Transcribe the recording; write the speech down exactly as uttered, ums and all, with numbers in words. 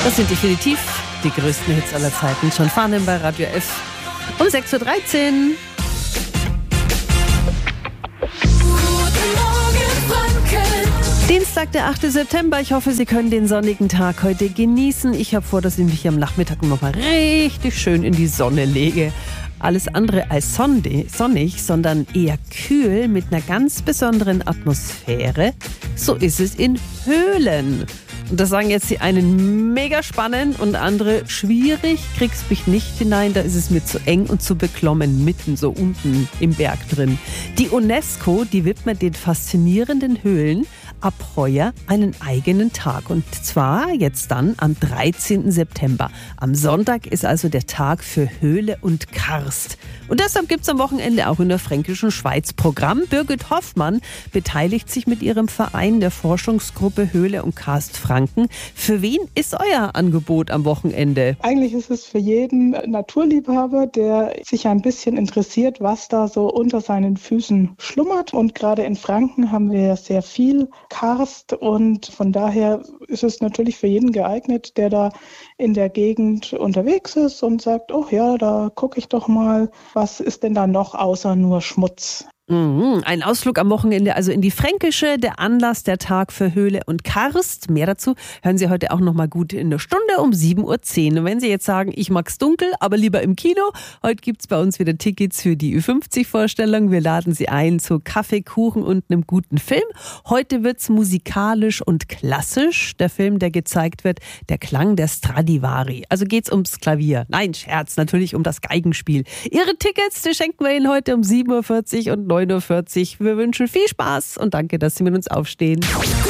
Das sind definitiv die größten Hits aller Zeiten. John Farnham bei Radio F um sechs Uhr dreizehn. Dienstag, der achte September. Ich hoffe, Sie können den sonnigen Tag heute genießen. Ich habe vor, dass ich mich am Nachmittag noch mal richtig schön in die Sonne lege. Alles andere als sonnig, sondern eher kühl mit einer ganz besonderen Atmosphäre. So ist es in Höhlen. Und das sagen jetzt die einen mega spannend und andere schwierig. Kriegst mich nicht hinein, da ist es mir zu eng und zu beklommen, mitten so unten im Berg drin. Die UNESCO, die widmet den faszinierenden Höhlen ab heuer einen eigenen Tag. Und zwar jetzt dann am dreizehnten September. Am Sonntag ist also der Tag für Höhle und Karst. Und deshalb gibt es am Wochenende auch in der Fränkischen Schweiz Programm. Birgit Hoffmann beteiligt sich mit ihrem Verein der Forschungsgruppe Höhle und Karst Franken. Für wen ist euer Angebot am Wochenende? Eigentlich ist es für jeden Naturliebhaber, der sich ein bisschen interessiert, was da so unter seinen Füßen schlummert. Und gerade in Franken haben wir sehr viel Karst und von daher ist es natürlich für jeden geeignet, der da in der Gegend unterwegs ist und sagt, oh ja, da gucke ich doch mal, was ist denn da noch außer nur Schmutz? Mhm, ein Ausflug am Wochenende also in die Fränkische, der Anlass, der Tag für Höhle und Karst. Mehr dazu hören Sie heute auch noch mal gut in der Stunde um sieben Uhr zehn. Und wenn Sie jetzt sagen, ich mag's dunkel, aber lieber im Kino, heute gibt's bei uns wieder Tickets für die Ü fünfzig Vorstellung. Wir laden Sie ein zu Kaffee, Kuchen und einem guten Film. Heute wird's musikalisch und klassisch. Der Film, der gezeigt wird, der Klang der Stradivari. Also geht's ums Klavier. Nein, Scherz, natürlich um das Geigenspiel. Ihre Tickets, die schenken wir Ihnen heute um sieben Uhr vierzig und neun Uhr vierzig. Wir wünschen viel Spaß und danke, dass Sie mit uns aufstehen.